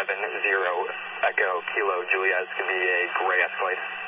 Echo Kilo Juliet. It's going to be a gray Escalade.